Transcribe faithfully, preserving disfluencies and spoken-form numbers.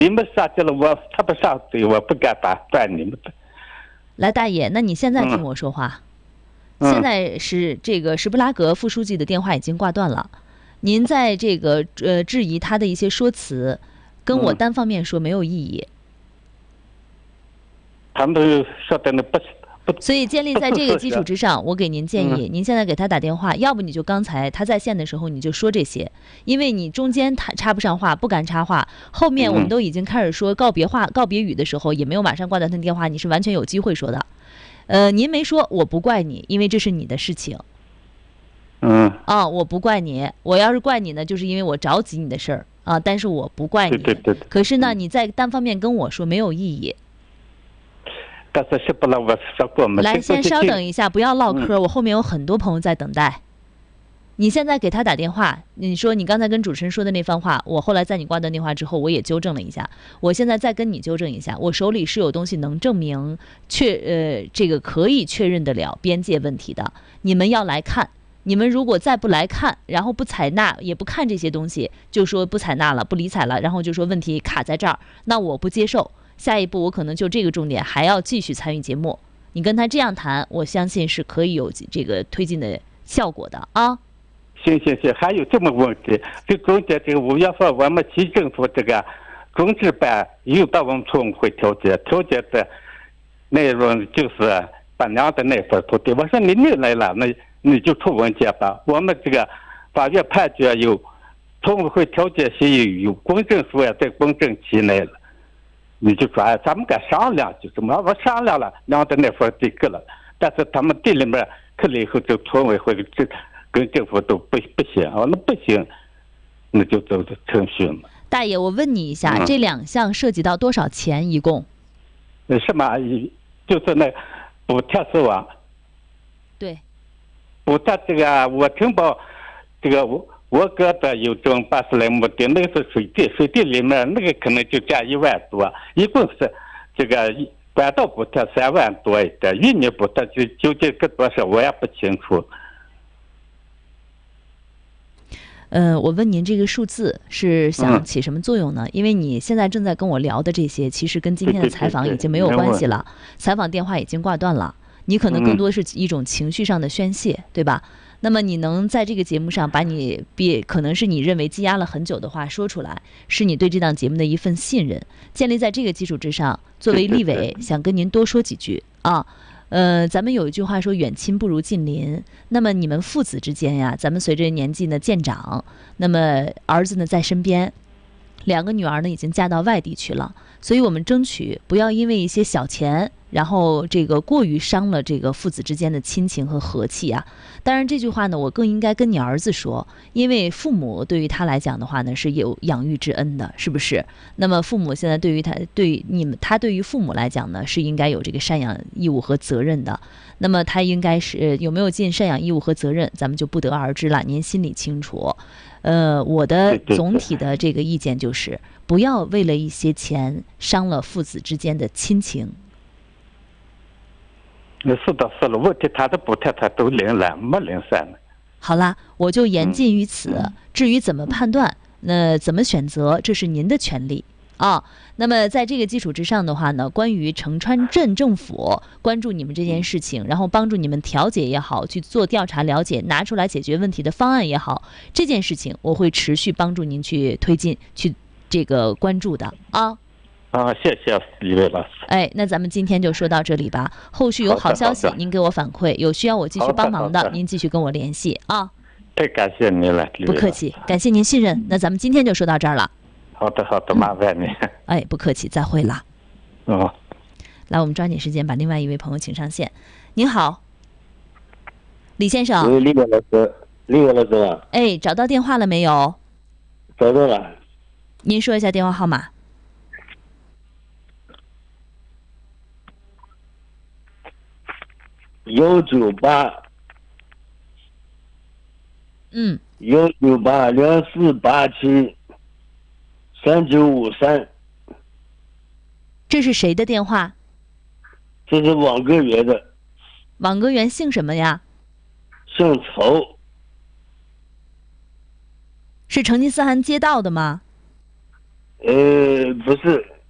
你们杀去了我，他不杀对，我不敢打断你们的。 来，大爷，那你现在听我说话。 嗯、 现在是这个什布拉格副书记的电话已经挂断了，您在这个呃质疑他的一些说辞，跟我单方面说没有意义。嗯、 他们说的那不不， 所以建立在这个基础之上，我给您建议，您现在给他打电话，要不你就刚才他在线的时候你就说这些，因为你中间他插不上话，不敢插话，后面我们都已经开始说告别话、告别语的时候，也没有马上挂断他的电话，你是完全有机会说的。呃，您没说，我不怪你，因为这是你的事情。 嗯。 啊，我不怪你，我要是怪你呢，就是因为我着急你的事儿啊，但是我不怪你。 对对对对。 可是呢，你在单方面跟我说没有意义。 但是是不能我说过吗？ 来，先稍等一下，不要唠嗑，嗯、我后面有很多朋友在等待。你现在给他打电话，你说你刚才跟主持人说的那番话，我后来在你挂断电话之后，我也纠正了一下。我现在再跟你纠正一下，我手里是有东西能证明确呃这个可以确认得了边界问题的。你们要来看，你们如果再不来看，然后不采纳，也不看这些东西，就说不采纳了，不理睬了，然后就说问题卡在这儿，那我不接受。下一步我可能就这个重点还要继续参与节目。你跟他这样谈，我相信是可以有这个推进的效果的啊。 行行行，还有这么问题，这中间这个五月份我们区政府这个中治办又到我们村会调解，调解的内容就是把娘的那份土地，我说你你来了，那你就出文件吧。我们这个法院判决有村委会调解协议有公证书也在公证期内了，你就说哎，咱们该商量就什么，我商量了，娘的那份地给了，但是他们地里面看了以后，这村委会这。跟政府都不不行，哦，那不行，那就走程序嘛。 大爷，我问你一下，嗯、这两项涉及到多少钱？一共？ 什么？就是那补贴是吧？ 对。 补贴这个，我听报这个我我哥的有种八十来亩地，那个是水地，水地里面那个可能就占一万多，一共是这个管道补贴三万多一点，玉米补贴就究竟个多少我也不清楚。 呃，我问您这个数字是想起什么作用呢？因为你现在正在跟我聊的这些，其实跟今天的采访已经没有关系了，采访电话已经挂断了，你可能更多是一种情绪上的宣泄，对吧？那么你能在这个节目上把你别可能是你认为积压了很久的话说出来，是你对这档节目的一份信任，建立在这个基础之上，作为立委想跟您多说几句啊。呃，咱们有一句话说远亲不如近邻，那么你们父子之间呀，咱们随着年纪呢渐长，那么儿子呢在身边，两个女儿呢已经嫁到外地去了，所以我们争取不要因为一些小钱，然后这个过于伤了这个父子之间的亲情和和气啊。当然这句话呢，我更应该跟你儿子说，因为父母对于他来讲的话呢是有养育之恩的，是不是？那么父母现在对于他对于你们他对于父母来讲呢是应该有这个赡养义务和责任的。那么他应该是有没有尽赡养义务和责任，咱们就不得而知了，您心里清楚。呃，我的总体的这个意见就是不要为了一些钱伤了父子之间的亲情。 是的，是了，问题他的补贴他都零了，没零散了。 好啦，我就言尽于此。嗯、至于怎么判断，那怎么选择，这是您的权利啊。那么在这个基础之上的话呢，关于城川镇政府关注你们这件事情，然后帮助你们调解也好，去做调查了解，拿出来解决问题的方案也好，这件事情我会持续帮助您去推进，去这个关注的啊。 啊，谢谢李伟老师。 哎，那咱们今天就说到这里吧。后续有好消息，您给我反馈；有需要我继续帮忙的，您继续跟我联系啊。 太感谢您了， 不客气，感谢您信任。那咱们今天就说到这儿了。 好的，好的，麻烦您。 哎，不客气，再会了。 哦， 来，我们抓紧时间把另外一位朋友请上线。您好，李先生。 喂，李伟老师，李伟老师啊。 哎，找到电话了没有？ 找到了。 您说一下电话号码。 幺九八， 嗯， 幺九八两四八七三九五三。 这是谁的电话？ 这是网格员的。 网格员姓什么呀？ 姓曹。 是成吉思汗街道的吗？ 呃，不是，